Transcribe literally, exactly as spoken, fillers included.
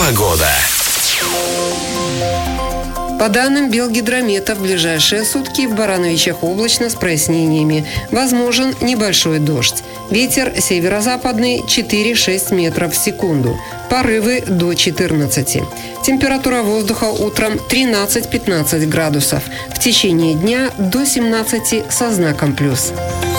Погода. По данным Белгидромета, в ближайшие сутки в Барановичах облачно с прояснениями. Возможен небольшой дождь. Ветер северо-западный четыре-шесть метров в секунду. Порывы до четырнадцати. Температура воздуха утром тринадцать-пятнадцать градусов. В течение дня до семнадцати со знаком плюс.